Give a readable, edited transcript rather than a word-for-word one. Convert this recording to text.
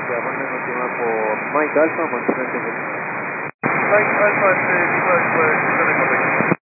Ya, manden última por Mike Alpha, manténganse. Mike Alpha, Lima, 47 correcto.